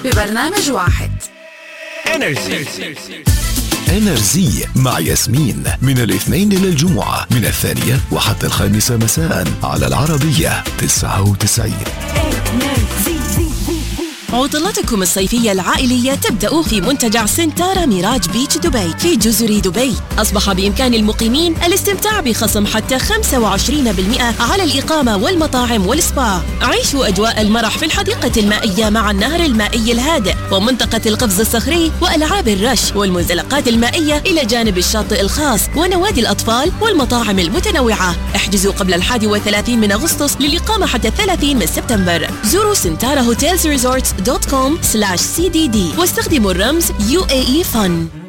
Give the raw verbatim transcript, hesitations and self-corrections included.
ببرنامج واحد. انرجي انرجي مع ياسمين من الاثنين إلى الجمعة من الثانية وحتى الخامسة مساء على العربية تسعة وتسعين. عطلتكم الصيفية العائلية تبدأ في منتجع سنتارا ميراج بيتش دبي في جزر دبي. أصبح بإمكان المقيمين الاستمتاع بخصم حتى خمسة وعشرين بالمئة على الإقامة والمطاعم والسبا. عيشوا أجواء المرح في الحديقة المائية مع النهر المائي الهادئ ومنطقة القفز الصخري وألعاب الرش والمنزلقات المائية إلى جانب الشاطئ الخاص ونوادي الأطفال والمطاعم المتنوعة. احجزوا قبل الحادي والثلاثين من أغسطس للإقامة حتى الثلاثين من سبتمبر. زوروا سنتارا هوتيلز ريزورتس دوت كوم سلاش سي دي دي واستخدموا الرمز يو اي اي فن.